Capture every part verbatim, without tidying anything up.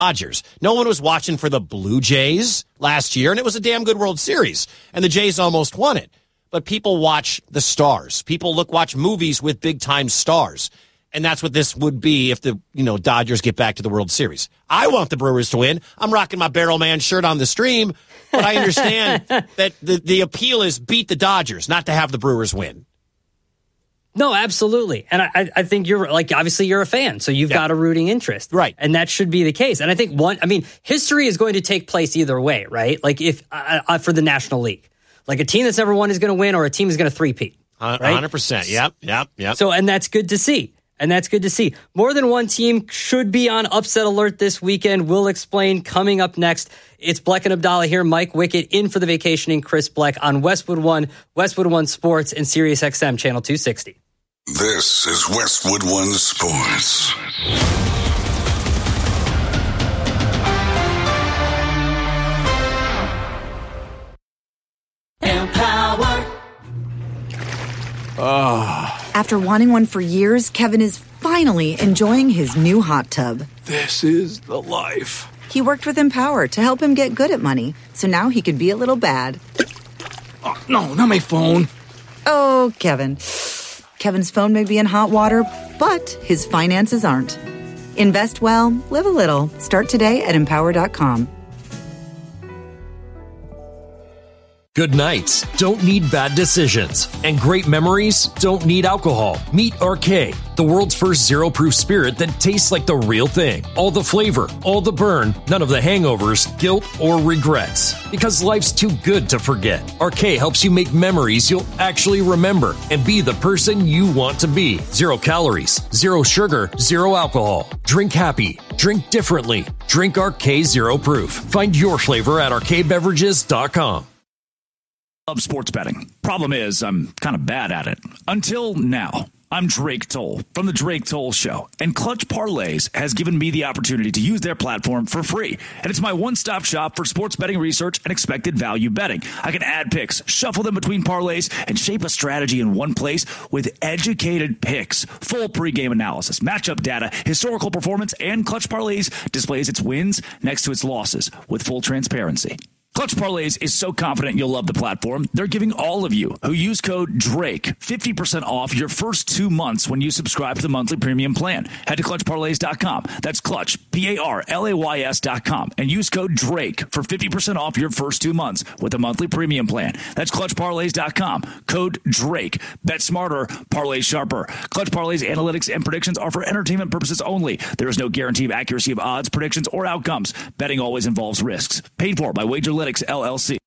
Dodgers. No one was watching for the Blue Jays last year, and it was a damn good World Series, and the Jays almost won it. But people watch the stars. People look watch movies with big-time stars, and that's what this would be if the you know Dodgers get back to the World Series. I want the Brewers to win. I'm rocking my Barrel Man shirt on the stream, but I understand that the, the appeal is beat the Dodgers, not to have the Brewers win. No, absolutely. And I, I think you're like, obviously you're a fan, so you've yeah. got a rooting interest. Right. And that should be the case. And I think one, I mean, history is going to take place either way, right? Like if, uh, uh, for the National League, like a team that's never won is going to win or a team is going to three-peat. Right? one hundred percent. Yep, yep, yep. So, and that's good to see. And that's good to see. More than one team should be on upset alert this weekend. We'll explain coming up next. It's Bleck and Abdallah here. Mike Wickett in for the vacationing Chris Bleck on Westwood One, Westwood One Sports, and Sirius X M Channel two sixty. This is Westwood One Sports. Empower. Oh. After wanting one for years, Kevin is finally enjoying his new hot tub. This is the life. He worked with Empower to help him get good at money, so now he could be a little bad. Oh, no, not my phone. Oh, Kevin. Kevin's phone may be in hot water, but his finances aren't. Invest well, live a little. Start today at empower dot com. Good nights don't need bad decisions, and great memories don't need alcohol. Meet R K, the world's first zero-proof spirit that tastes like the real thing. All the flavor, all the burn, none of the hangovers, guilt, or regrets. Because life's too good to forget. R K helps you make memories you'll actually remember and be the person you want to be. Zero calories, zero sugar, zero alcohol. Drink happy. Drink differently. Drink R K Zero Proof. Find your flavor at R K beverages dot com. Love sports betting. Problem is, I'm kind of bad at it. Until now. I'm Drake Toll from The Drake Toll Show, and Clutch Parlays has given me the opportunity to use their platform for free. And it's my one-stop shop for sports betting research and expected value betting. I can add picks, shuffle them between parlays, and shape a strategy in one place with educated picks, full pregame analysis, matchup data, historical performance, and Clutch Parlays displays its wins next to its losses with full transparency. Clutch Parlays is so confident you'll love the platform, they're giving all of you who use code DRAKE fifty percent off your first two months when you subscribe to the monthly premium plan. Head to clutch parlays dot com. That's Clutch, P A R L A Y S dot com, and use code DRAKE for fifty percent off your first two months with a monthly premium plan. That's clutch parlays dot com. Code DRAKE. Bet smarter, parlay sharper. Clutch Parlays analytics and predictions are for entertainment purposes only. There is no guarantee of accuracy of odds, predictions, or outcomes. Betting always involves risks. Paid for by Wager L L C.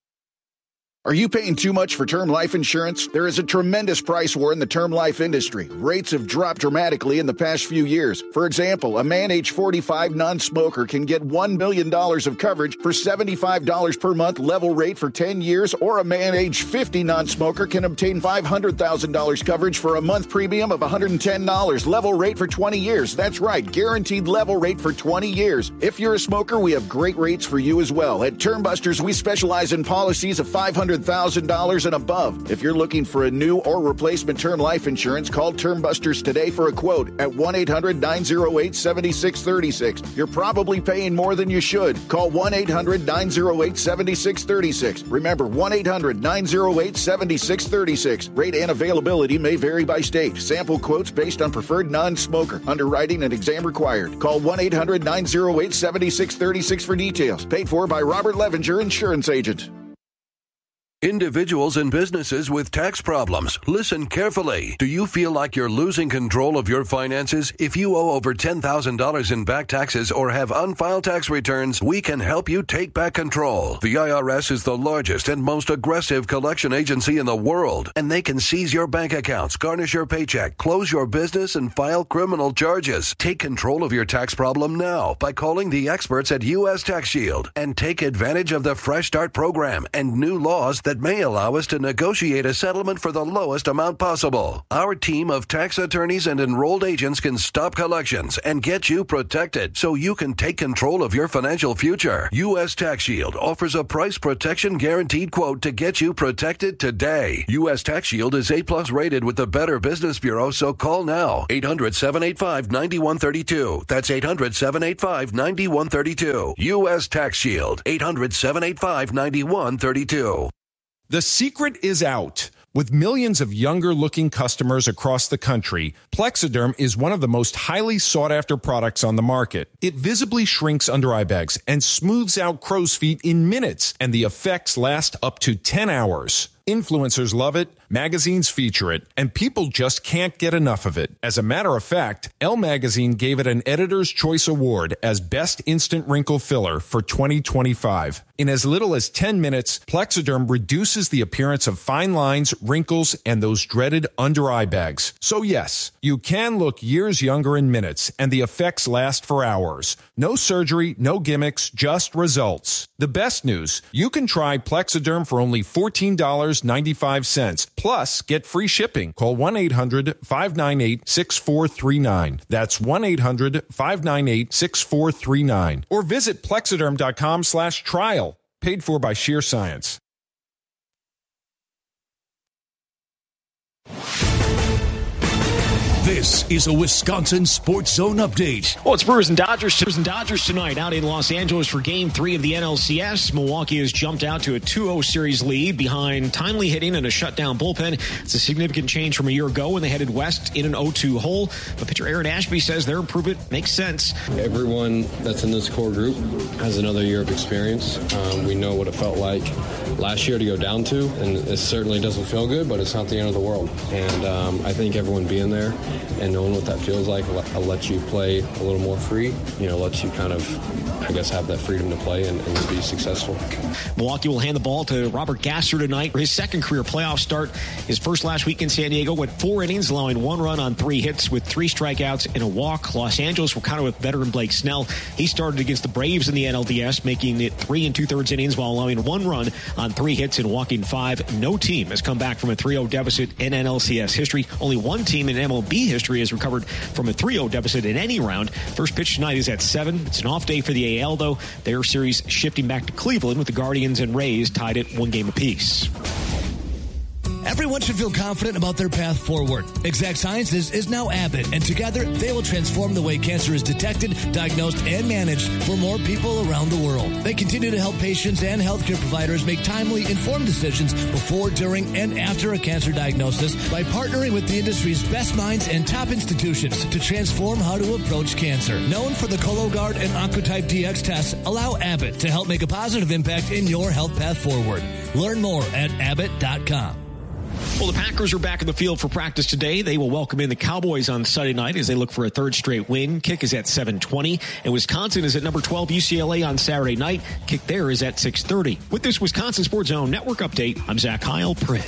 Are you paying too much for term life insurance? There is a tremendous price war in the term life industry. Rates have dropped dramatically in the past few years. For example, a man age forty-five non-smoker can get one million dollars of coverage for seventy-five dollars per month level rate for ten years, or a man age fifty non-smoker can obtain five hundred thousand dollars coverage for a month premium of one hundred ten dollars level rate for twenty years. That's right, guaranteed level rate for twenty years. If you're a smoker, we have great rates for you as well. At Term Busters, we specialize in policies of five hundred thousand dollars and above. If you're looking for a new or replacement term life insurance, call Term Busters today for a quote at one eight hundred nine oh eight seven six three six. You're probably paying more than you should. Call one eight hundred nine oh eight seven six three six. Remember, one eight hundred nine oh eight seven six three six. Rate and availability may vary by state. Sample quotes based on preferred non-smoker. Underwriting and exam required. Call one eight hundred nine oh eight seven six three six for details. Paid for by Robert Levenger, Insurance Agent. Individuals and businesses with tax problems, listen carefully. Do you feel like you're losing control of your finances? If you owe over ten thousand dollars in back taxes or have unfiled tax returns, we can help you take back control. The I R S is the largest and most aggressive collection agency in the world, and they can seize your bank accounts, garnish your paycheck, close your business, and file criminal charges. Take control of your tax problem now by calling the experts at U S Tax Shield and take advantage of the Fresh Start program and new laws that that may allow us to negotiate a settlement for the lowest amount possible. Our team of tax attorneys and enrolled agents can stop collections and get you protected so you can take control of your financial future. U S Tax Shield offers a price protection guaranteed quote to get you protected today. U S Tax Shield is A plus rated with the Better Business Bureau, so call now. eight hundred, seven eight five, nine one three two. That's eight hundred, seven eight five, nine one three two. U S Tax Shield. eight hundred, seven eight five, nine one three two. The secret is out. With millions of younger-looking customers across the country, Plexiderm is one of the most highly sought-after products on the market. It visibly shrinks under-eye bags and smooths out crow's feet in minutes, and the effects last up to ten hours. Influencers love it, magazines feature it, and people just can't get enough of it. As a matter of fact, Elle Magazine gave it an Editor's Choice Award as Best Instant Wrinkle Filler for twenty twenty-five. In as little as ten minutes, Plexiderm reduces the appearance of fine lines, wrinkles, and those dreaded under-eye bags. So yes, you can look years younger in minutes, and the effects last for hours. No surgery, no gimmicks, just results. The best news, you can try Plexiderm for only fourteen dollars and ninety-five cents. Plus, get free shipping. Call one eight hundred, five nine eight, six four three nine. That's one eight hundred, five nine eight, six four three nine. Or visit Plexiderm.com slash trial. Paid for by Sheer Science. This is a Wisconsin Sports Zone update. Well, it's Brewers and Dodgers. Brewers and Dodgers tonight out in Los Angeles for Game three of the N L C S. Milwaukee has jumped out to a two oh series lead behind timely hitting and a shutdown bullpen. It's a significant change from a year ago when they headed west in an oh two hole. But pitcher Aaron Ashby says their improvement makes sense. Everyone that's in this core group has another year of experience. Um, we know what it felt like last year to go down to, and it certainly doesn't feel good, but it's not the end of the world. And um, I think everyone being there and knowing what that feels like will let you play a little more free, you know, lets you kind of, I guess, have that freedom to play and, and be successful. Milwaukee will hand the ball to Robert Gasser tonight for his second career playoff start. His first last week in San Diego went four innings, allowing one run on three hits with three strikeouts and a walk. Los Angeles were kind of with veteran Blake Snell. He started against the Braves in the N L D S, making it three and two-thirds innings while allowing one run on three hits and walking five. No team has come back from a three oh deficit in N L C S history. Only one team in M L B history has recovered from a three oh deficit in any round. First pitch tonight is at seven. It's an off day for the A L, though. Their series shifting back to Cleveland with the Guardians and Rays tied at one game apiece. Everyone should feel confident about their path forward. Exact Sciences is now Abbott, and together they will transform the way cancer is detected, diagnosed, and managed for more people around the world. They continue to help patients and healthcare providers make timely, informed decisions before, during, and after a cancer diagnosis by partnering with the industry's best minds and top institutions to transform how to approach cancer. Known for the Cologuard and Oncotype D X tests, allow Abbott to help make a positive impact in your health path forward. Learn more at abbott dot com. Well, the Packers are back in the field for practice today. They will welcome in the Cowboys on Sunday night as they look for a third straight win. Kick is at seven twenty. And Wisconsin is at number twelve U C L A on Saturday night. Kick there is at six thirty. With this Wisconsin Sports Zone Network update, I'm Zach Heil, Pritt.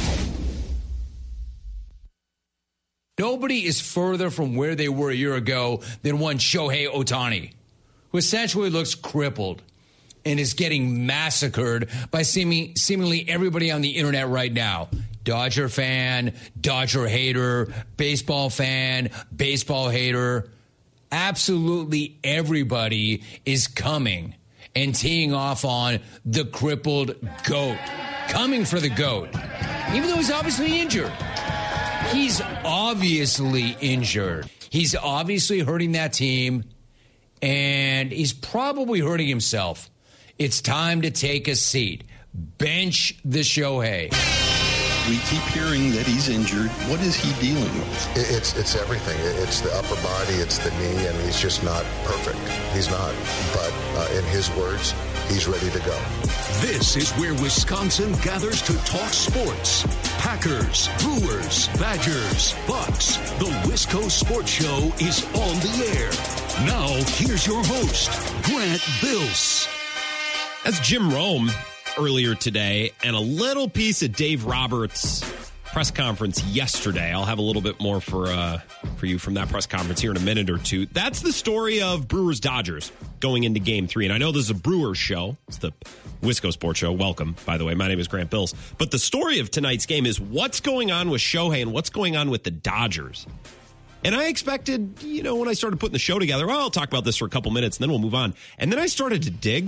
Nobody is further from where they were a year ago than one Shohei Ohtani, who essentially looks crippled and is getting massacred by seeming, seemingly everybody on the internet right now. Dodger fan, Dodger hater, baseball fan, baseball hater. Absolutely everybody is coming and teeing off on the crippled GOAT. Coming for the GOAT. Even though he's obviously injured. He's obviously injured. He's obviously hurting that team, and he's probably hurting himself. It's time to take a seat. Bench the Shohei. We keep hearing that he's injured. What is he dealing with? It's it's everything. It's the upper body. It's the knee. I mean, he's just not perfect. He's not. But uh, in his words, he's ready to go. This is where Wisconsin gathers to talk sports. Packers, Brewers, Badgers, Bucks. The Wisco Sports Show is on the air. Now, here's your host, Grant Bills. That's Jim Rome earlier today, and a little piece of Dave Roberts press conference yesterday. I'll have a little bit more for uh, for you from that press conference here in a minute or two. That's the story of Brewers-Dodgers going into Game three. And I know this is a Brewers show. It's the Wisco Sports Show. Welcome, by the way. My name is Grant Bills. But the story of tonight's game is what's going on with Shohei and what's going on with the Dodgers. And I expected, you know, when I started putting the show together, well, I'll talk about this for a couple minutes and then we'll move on. And then I started to dig.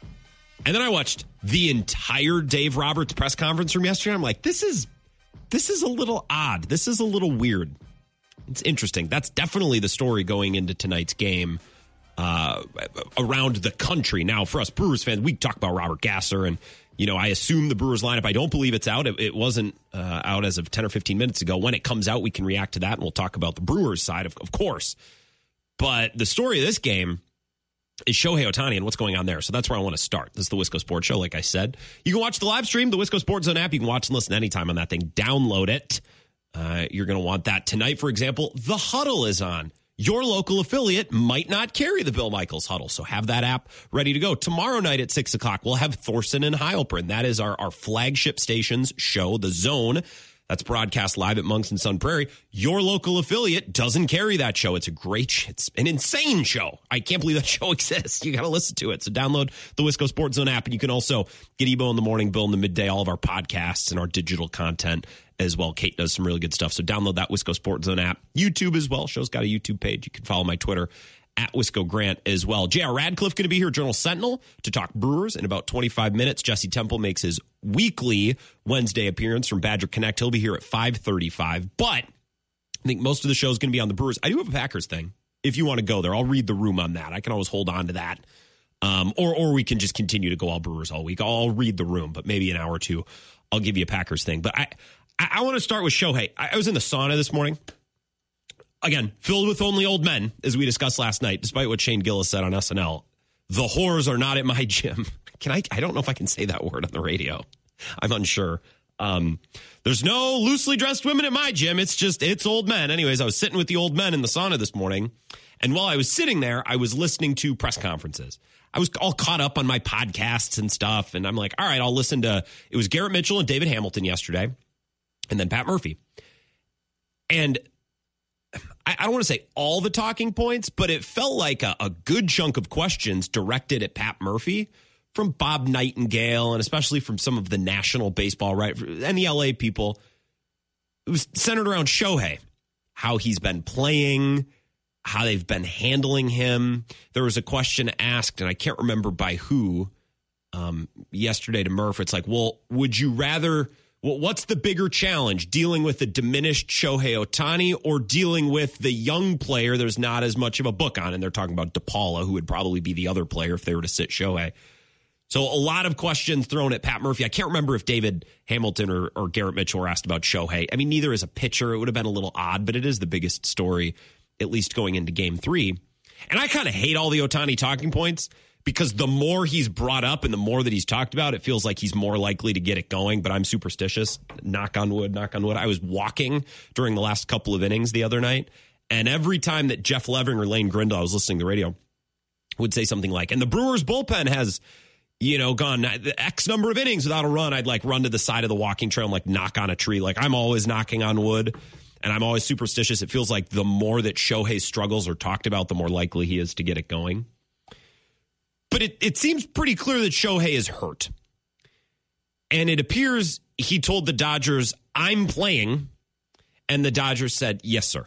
And then I watched the entire Dave Roberts press conference from yesterday. I'm like, this is... This is a little odd. This is a little weird. It's interesting. That's definitely the story going into tonight's game uh, around the country. Now, for us Brewers fans, we talk about Robert Gasser, and you know, I assume the Brewers lineup. I don't believe it's out. It, it wasn't uh, out as of ten or fifteen minutes ago. When it comes out, we can react to that, and we'll talk about the Brewers side, of, of course. But the story of this game is Shohei Ohtani and what's going on there. So that's where I want to start. This is the Wisco Sports Show, like I said. You can watch the live stream, the Wisco Sports Zone app. You can watch and listen anytime on that thing. Download it. Uh, you're going to want that. Tonight, for example, The Huddle is on. Your local affiliate might not carry the Bill Michaels Huddle, so have that app ready to go. Tomorrow night at six o'clock, we'll have Thorson and Heilprin. That is our, our flagship station's show, The Zone. That's broadcast live at Monks and Sun Prairie. Your local affiliate doesn't carry that show. It's a great, it's an insane show. I can't believe that show exists. You got to listen to it. So download the Wisco Sports Zone app, and you can also get Ebo in the morning, Bill in the midday, all of our podcasts and our digital content as well. Kate does some really good stuff. So download that Wisco Sports Zone app. YouTube as well. Show's got a YouTube page. You can follow my Twitter at Wisco Grant as well. J R Radcliffe going to be here, Journal Sentinel, to talk Brewers in about twenty-five minutes. Jesse Temple makes his weekly Wednesday appearance from Badger Connect. He'll be here at five thirty-five. But I think most of the show is going to be on the Brewers. I do have a Packers thing. If you want to go there, I'll read the room on that. I can always hold on to that. Um, or or we can just continue to go all Brewers all week. I'll, I'll read the room, but maybe an hour or two, I'll give you a Packers thing. But I, I, I want to start with Shohei. I, I was in the sauna this morning. Again, filled with only old men, as we discussed last night, despite what Shane Gillis said on S N L. The whores are not at my gym. Can I? I don't know if I can say that word on the radio. I'm unsure. Um, there's no loosely dressed women at my gym. It's just, it's old men. Anyways, I was sitting with the old men in the sauna this morning. And while I was sitting there, I was listening to press conferences. I was all caught up on my podcasts and stuff. And I'm like, all right, I'll listen to, it was Garrett Mitchell and David Hamilton yesterday. And then Pat Murphy. And I don't want to say all the talking points, but it felt like a, a good chunk of questions directed at Pat Murphy from Bob Nightingale and especially from some of the national baseball, right, and the L A people. It was centered around Shohei, how he's been playing, how they've been handling him. There was a question asked, and I can't remember by who, um, yesterday to Murph. It's like, well, would you rather... Well, what's the bigger challenge, dealing with the diminished Shohei Ohtani or dealing with the young player there's not as much of a book on? And they're talking about DePaula, who would probably be the other player if they were to sit Shohei. So a lot of questions thrown at Pat Murphy. I can't remember if David Hamilton or, or Garrett Mitchell were asked about Shohei. I mean, neither is a pitcher. It would have been a little odd, but it is the biggest story, at least going into game three. And I kind of hate all the Ohtani talking points, because the more he's brought up and the more that he's talked about, it feels like he's more likely to get it going. But I'm superstitious. Knock on wood, knock on wood. I was walking during the last couple of innings the other night, and every time that Jeff Levering or Lane Grindle, I was listening to the radio, would say something like, and the Brewers bullpen has, you know, gone X number of innings without a run, I'd like run to the side of the walking trail and like knock on a tree. Like I'm always knocking on wood, and I'm always superstitious. It feels like the more that Shohei's struggles are talked about, the more likely he is to get it going. But it, it seems pretty clear that Shohei is hurt. And it appears he told the Dodgers, I'm playing. And the Dodgers said, yes, sir.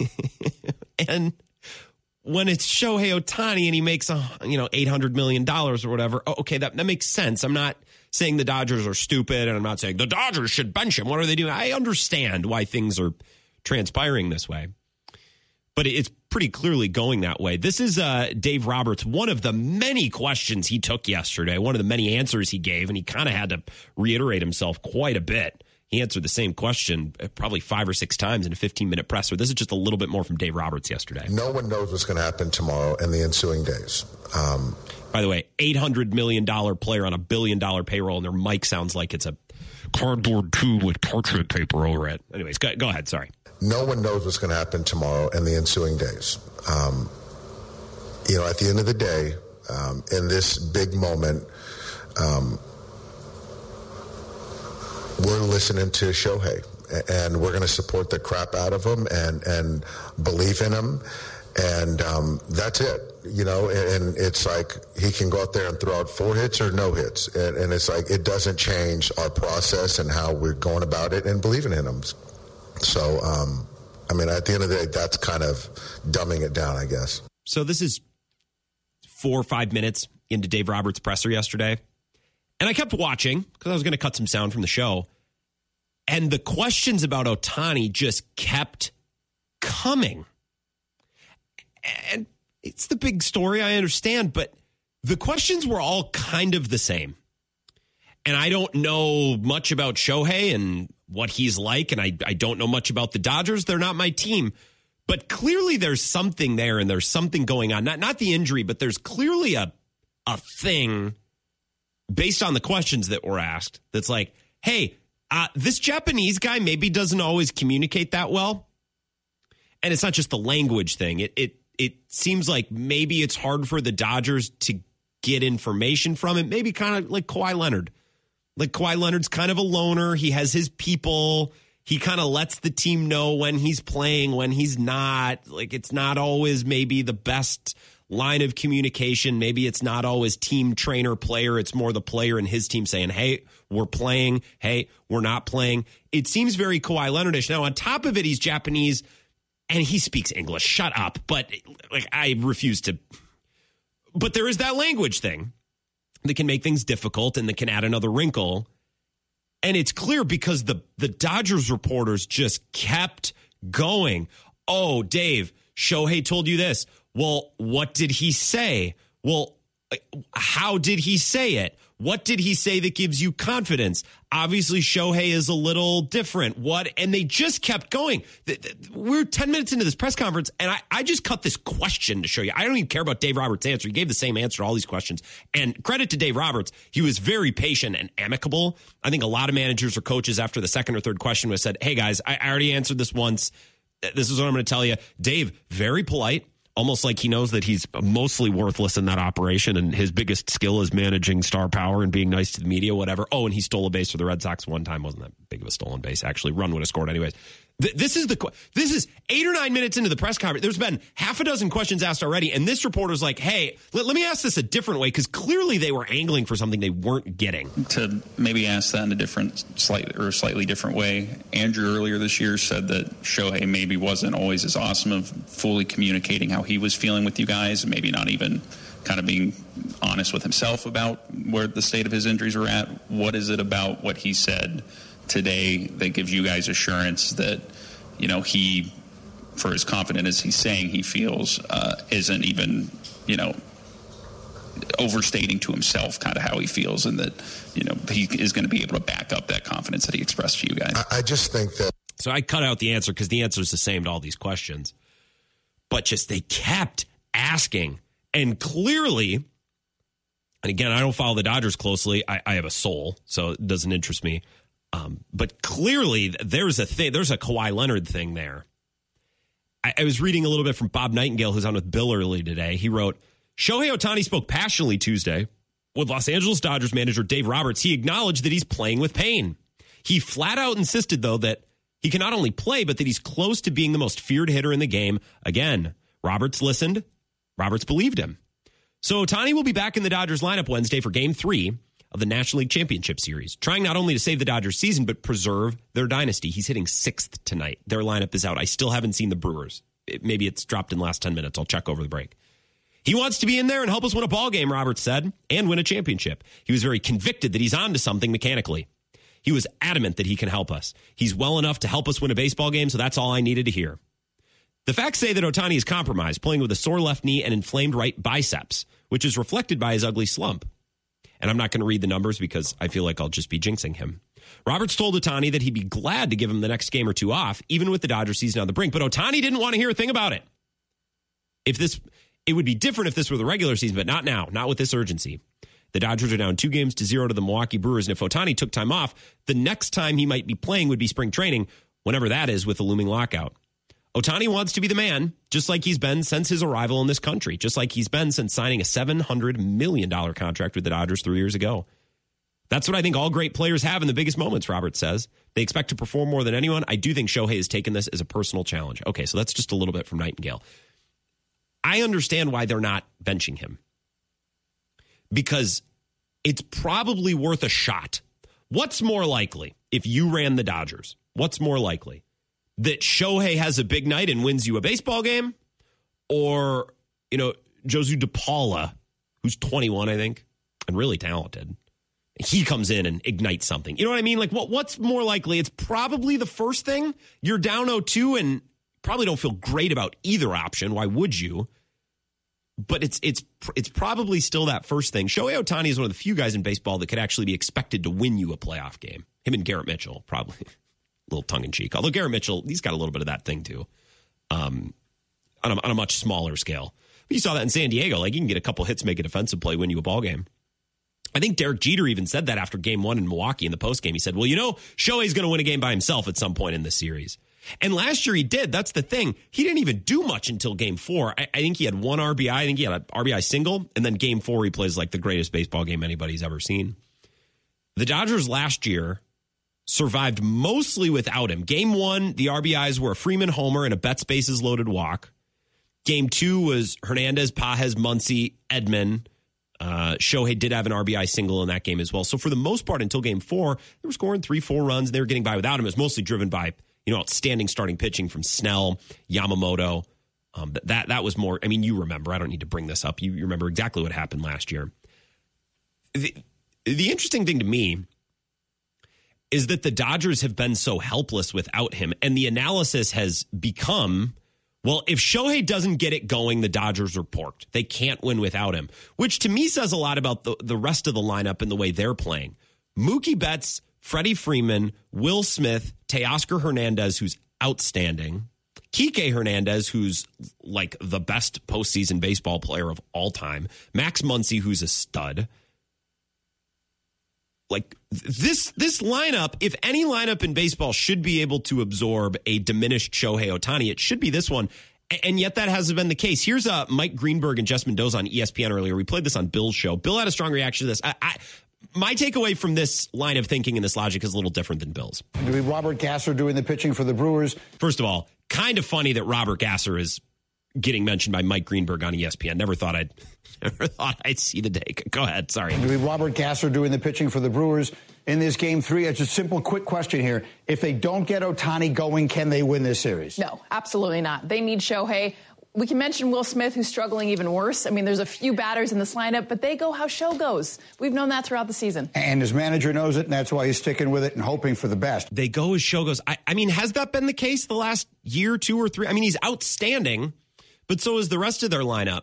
And when it's Shohei Ohtani and he makes, a, you know, eight hundred million dollars or whatever, oh, okay, that, that makes sense. I'm not saying the Dodgers are stupid, and I'm not saying the Dodgers should bench him. What are they doing? I understand why things are transpiring this way. But it's pretty clearly going that way. This is uh, Dave Roberts, one of the many questions he took yesterday, one of the many answers he gave, and he kind of had to reiterate himself quite a bit. He answered the same question probably five or six times in a fifteen-minute presser. This is just a little bit more from Dave Roberts yesterday. No one knows what's going to happen tomorrow and the ensuing days. Um, By the way, eight hundred million dollars player on a billion dollar payroll, and their mic sounds like it's a cardboard tube with parchment paper over it. Anyways, go, go ahead. Sorry. No one knows what's going to happen tomorrow and the ensuing days. Um, you know, at the end of the day, um, in this big moment, um, we're listening to Shohei. and we're going to support the crap out of him and, and believe in him. And um, that's it, you know, and, and it's like he can go out there and throw out four hits or no hits. And, and it's like it doesn't change our process and how we're going about it and believing in him. So, um, I mean, at the end of the day, that's kind of dumbing it down, I guess. So this is four or five minutes into Dave Roberts' presser yesterday. And I kept watching because I was going to cut some sound from the show. And the questions about Ohtani just kept coming. And it's the big story, I understand, but the questions were all kind of the same. And I don't know much about Shohei and what he's like, and I, I don't know much about the Dodgers. They're not my team. But clearly there's something there, and there's something going on. Not, not the injury, but there's clearly a, a thing based on the questions that were asked that's like, hey, uh, this Japanese guy maybe doesn't always communicate that well. And it's not just the language thing. It it It seems like maybe it's hard for the Dodgers to get information from him. Maybe kind of like Kawhi Leonard. Like Kawhi Leonard's kind of a loner. He has his people. He kind of lets the team know when he's playing, when he's not. Like it's not always maybe the best line of communication. Maybe it's not always team trainer player. It's more the player and his team saying, hey, we're playing. Hey, we're not playing. It seems very Kawhi Leonard-ish. Now, on top of it, he's Japanese. And he speaks English. Shut up. But like I refuse to. But there is that language thing that can make things difficult and that can add another wrinkle. And it's clear because the, the Dodgers reporters just kept going. Oh, Dave, Shohei told you this. Well, what did he say? Well, how did he say it? What did he say that gives you confidence? Obviously, Shohei is a little different. What? And they just kept going. We're ten minutes into this press conference, and I, I just cut this question to show you. I don't even care about Dave Roberts' answer. He gave the same answer to all these questions. And credit to Dave Roberts. He was very patient and amicable. I think a lot of managers or coaches after the second or third question was said, hey, guys, I already answered this once. This is what I'm going to tell you. Dave, very polite. Almost like he knows that he's mostly worthless in that operation and his biggest skill is managing star power and being nice to the media, whatever. Oh, and he stole a base for the Red Sox one time. Wasn't that big of a stolen base, actually. Run would have scored anyways. This is the this is eight or nine minutes into the press conference. There's been half a dozen questions asked already, and this reporter's like, hey, let, let me ask this a different way, because clearly they were angling for something they weren't getting. To maybe ask that in a different, slight, or slightly different way, Andrew earlier this year said that Shohei maybe wasn't always as awesome of fully communicating how he was feeling with you guys, and maybe not even kind of being honest with himself about where the state of his injuries were at. What is it about what he said today that gives you guys assurance that, you know, he, for as confident as he's saying he feels, uh, isn't even, you know, overstating to himself kind of how he feels, and that, you know, he is going to be able to back up that confidence that he expressed to you guys? I, I just think that. So I cut out the answer because the answer is the same to all these questions. But just they kept asking. And clearly, and again, I don't follow the Dodgers closely. I, I have a soul, so it doesn't interest me. Um, but clearly, there's a thing. There's a Kawhi Leonard thing there. I, I was reading a little bit from Bob Nightingale, who's on with Bill early today. He wrote, Shohei Ohtani spoke passionately Tuesday with Los Angeles Dodgers manager Dave Roberts. He acknowledged that he's playing with pain. He flat out insisted, though, that he can not only play, but that he's close to being the most feared hitter in the game. Again, Roberts listened. Roberts believed him. So Ohtani will be back in the Dodgers lineup Wednesday for Game three of the National League Championship Series, trying not only to save the Dodgers season, but preserve their dynasty. He's hitting sixth tonight. Their lineup is out. I still haven't seen the Brewers. It, maybe it's dropped in the last ten minutes. I'll check over the break. He wants to be in there and help us win a ball game, Roberts said, and win a championship. He was very convicted that he's on to something mechanically. He was adamant that he can help us. He's well enough to help us win a baseball game, so that's all I needed to hear. The facts say that Ohtani is compromised, playing with a sore left knee and inflamed right biceps, which is reflected by his ugly slump. And I'm not going to read the numbers because I feel like I'll just be jinxing him. Roberts told Ohtani that he'd be glad to give him the next game or two off, even with the Dodgers season on the brink. But Ohtani didn't want to hear a thing about it. If this, it would be different if this were the regular season, but not now, not with this urgency. The Dodgers are down two games to zero to the Milwaukee Brewers, and if Ohtani took time off, the next time he might be playing would be spring training, whenever that is, with the looming lockout. Ohtani wants to be the man, just like he's been since his arrival in this country, just like he's been since signing a seven hundred million dollars contract with the Dodgers three years ago. That's what I think all great players have in the biggest moments, Roberts says. They expect to perform more than anyone. I do think Shohei has taken this as a personal challenge. Okay, so that's just a little bit from Nightingale. I understand why they're not benching him. Because it's probably worth a shot. What's more likely if you ran the Dodgers? What's more likely? That Shohei has a big night and wins you a baseball game? Or, you know, Josu DePaula, who's twenty-one, I think, and really talented. He comes in and ignites something. You know what I mean? Like, what? what's more likely? It's probably the first thing. You're down oh two and probably don't feel great about either option. Why would you? But it's it's it's probably still that first thing. Shohei Ohtani is one of the few guys in baseball that could actually be expected to win you a playoff game. Him and Garrett Mitchell, probably a little tongue-in-cheek. Although Garrett Mitchell, he's got a little bit of that thing too, um, on, a, on a much smaller scale. But you saw that in San Diego. Like, you can get a couple hits, make a defensive play, win you a ball game. I think Derek Jeter even said that after game one in Milwaukee in the postgame. He said, well, you know, Shohei's going to win a game by himself at some point in this series. And last year he did. That's the thing. He didn't even do much until game four. I, I think he had one R B I. I think he had an R B I single. And then game four, he plays like the greatest baseball game anybody's ever seen. The Dodgers last year survived mostly without him. Game one, the R B Is were a Freeman homer and a Betts bases loaded walk. Game two was Hernandez, Pages, Muncy, Edman. Uh, Shohei did have an R B I single in that game as well. So for the most part, until game four, they were scoring three, four runs. They were getting by without him. It was mostly driven by, you know, outstanding starting pitching from Snell, Yamamoto. Um, that that was more, I mean, you remember. I don't need to bring this up. You, you remember exactly what happened last year. The, the interesting thing to me is that the Dodgers have been so helpless without him. And the analysis has become, well, if Shohei doesn't get it going, the Dodgers are porked. They can't win without him, which to me says a lot about the, the rest of the lineup and the way they're playing. Mookie Betts, Freddie Freeman, Will Smith, Teoscar Hernandez, who's outstanding, Kike Hernandez, who's like the best postseason baseball player of all time, Max Muncy, who's a stud. Like this, this lineup, if any lineup in baseball should be able to absorb a diminished Shohei Ohtani, it should be this one. And yet that hasn't been the case. Here's uh, Mike Greenberg and Jess Mendoza on E S P N earlier. We played this on Bill's show. Bill had a strong reaction to this. I, I, my takeaway from this line of thinking and this logic is a little different than Bill's. Do we Robert Gasser doing the pitching for the Brewers? First of all, kind of funny that Robert Gasser is getting mentioned by Mike Greenberg on E S P N. Never thought I'd never thought I'd see the day. Go ahead. Sorry. Do we Robert Gasser doing the pitching for the Brewers in this game three? It's a simple, quick question here. If they don't get Ohtani going, can they win this series? No, absolutely not. They need Shohei. We can mention Will Smith, who's struggling even worse. I mean, there's a few batters in this lineup, but they go how show goes. We've known that throughout the season. And his manager knows it, and that's why he's sticking with it and hoping for the best. They go as show goes. I, I mean, has that been the case the last year, two or three? I mean, he's outstanding, but so is the rest of their lineup.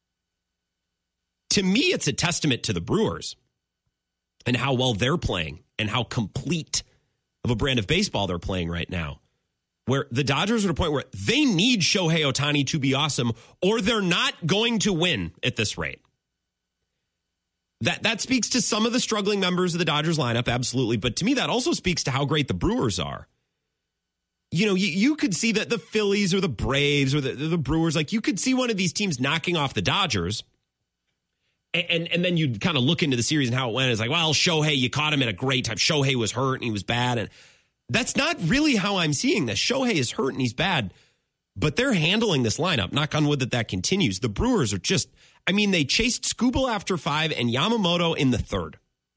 To me, it's a testament to the Brewers and how well they're playing and how complete of a brand of baseball they're playing right now. Where the Dodgers are at a point where they need Shohei Ohtani to be awesome, or they're not going to win at this rate. That that speaks to some of the struggling members of the Dodgers lineup, absolutely. But to me, that also speaks to how great the Brewers are. You know, you, you could see that the Phillies or the Braves or the, the Brewers, like you could see one of these teams knocking off the Dodgers. And, and, and then you'd kind of look into the series and how it went. It's like, well, Shohei, you caught him at a great time. Shohei was hurt and he was bad. And that's not really how I'm seeing this. Shohei is hurt and he's bad, but they're handling this lineup. Knock on wood that that continues. The Brewers are just, I mean, they chased Skubal after five and Yamamoto in the third.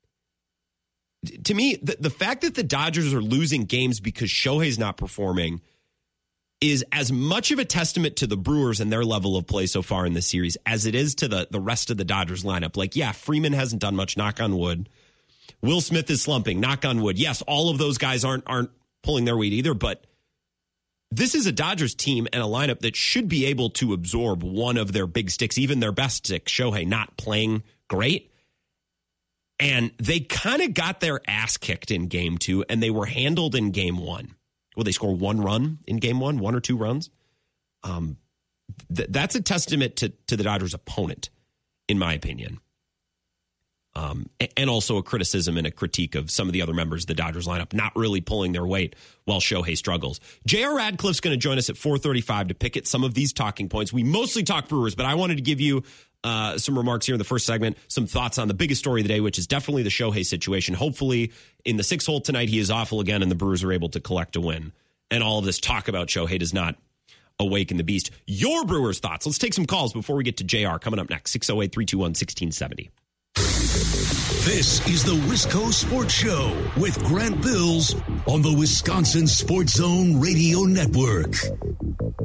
To me, the, the fact that the Dodgers are losing games because Shohei's not performing is as much of a testament to the Brewers and their level of play so far in this series as it is to the, the rest of the Dodgers lineup. Like, yeah, Freeman hasn't done much, knock on wood. Will Smith is slumping, knock on wood. Yes, all of those guys aren't aren't pulling their weight either, but this is a Dodgers team and a lineup that should be able to absorb one of their big sticks, even their best stick, Shohei, not playing great. And they kind of got their ass kicked in game two, and they were handled in game one. Well, they score one run in game one, one or two runs. Um, th- that's a testament to, to the Dodgers' opponent, in my opinion. Um, and also a criticism and a critique of some of the other members of the Dodgers lineup not really pulling their weight while Shohei struggles. J R. Radcliffe's going to join us at four thirty-five to pick at some of these talking points. We mostly talk Brewers, but I wanted to give you uh, some remarks here in the first segment, some thoughts on the biggest story of the day, which is definitely the Shohei situation. Hopefully in the sixth hole tonight, he is awful again and the Brewers are able to collect a win. And all of this talk about Shohei does not awaken the beast. Your Brewers thoughts. Let's take some calls before we get to J R coming up next. six oh eight, three two one, one six seven oh. This is the Wisco Sports Show with Grant Bills on the Wisconsin Sports Zone Radio Network.